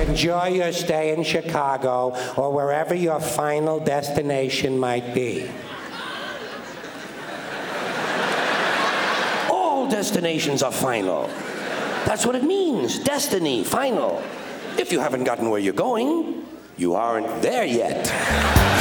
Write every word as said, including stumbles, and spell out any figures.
enjoy your stay in Chicago or wherever your final destination might be. All destinations are final. That's what it means. Destiny, final. If you haven't gotten where you're going, you aren't there yet.